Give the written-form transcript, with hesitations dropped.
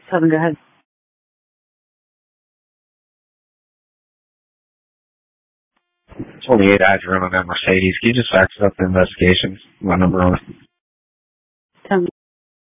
Kevin, go ahead. 28 Adrian on that Mercedes. Can you just fax up the investigation? My number on it.